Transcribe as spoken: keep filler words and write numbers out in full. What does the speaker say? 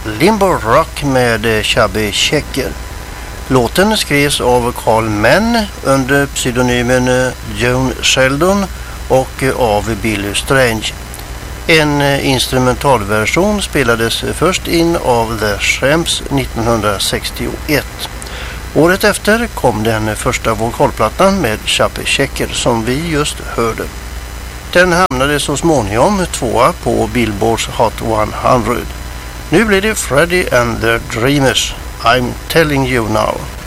Limbo Rock med Chubby Checker. Låten skrevs av Carl Mann under pseudonymen Joan Sheldon och av Billy Strange. En instrumentalversion spelades först in av The Shrimps nittonhundrasextioett. Året efter kom den första vokalplattan med Chubby Checker som vi just hörde. Den hamnade så småningom tvåa på Billboards Hot hundra. Nu blir det Freddie and the Dreamers. I'm telling you now.